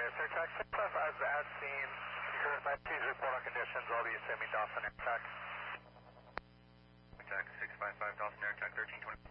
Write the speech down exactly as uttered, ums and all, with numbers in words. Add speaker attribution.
Speaker 1: Yes, air tax six five five as seen. Please report on conditions. I'll be assuming Dawson air tax.
Speaker 2: Air tax six five five Dawson air tax thirteen twenty.